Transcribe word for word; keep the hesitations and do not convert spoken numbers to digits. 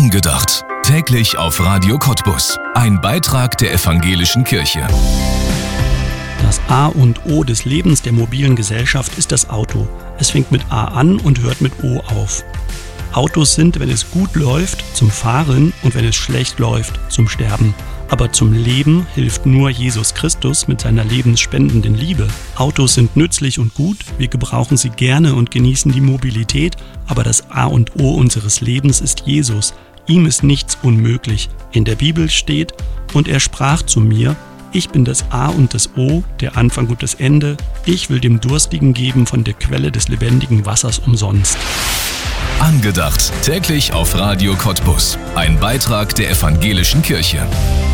Angedacht. Täglich auf Radio Cottbus. Ein Beitrag der Evangelischen Kirche. Das A und O des Lebens der mobilen Gesellschaft ist das Auto. Es fängt mit A an und hört mit O auf. Autos sind, wenn es gut läuft, zum Fahren und wenn es schlecht läuft, zum Sterben. Aber zum Leben hilft nur Jesus Christus mit seiner lebensspendenden Liebe. Autos sind nützlich und gut, wir gebrauchen sie gerne und genießen die Mobilität, aber das A und O unseres Lebens ist Jesus. Ihm ist nichts unmöglich. In der Bibel steht: Und er sprach zu mir: Ich bin das A und das O, der Anfang und das Ende. Ich will dem Durstigen geben von der Quelle des lebendigen Wassers umsonst. Angedacht. Täglich auf Radio Cottbus. Ein Beitrag der Evangelischen Kirche.